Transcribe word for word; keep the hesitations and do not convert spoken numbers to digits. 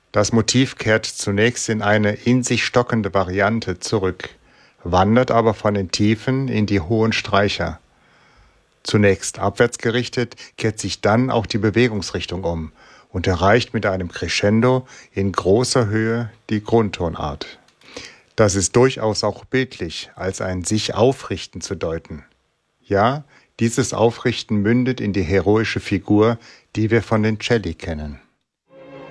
Das Motiv kehrt zunächst in eine in sich stockende Variante zurück, wandert aber von den tiefen in die hohen Streicher. Zunächst abwärts gerichtet, kehrt sich dann auch die Bewegungsrichtung um und erreicht mit einem Crescendo in großer Höhe die Grundtonart. Das ist durchaus auch bildlich als ein sich aufrichten zu deuten. Ja, dieses Aufrichten mündet in die heroische Figur, die wir von den Celli kennen.